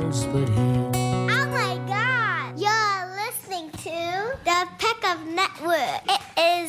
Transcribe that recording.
else but him. Oh my God! You're listening to the Peck of Network. It is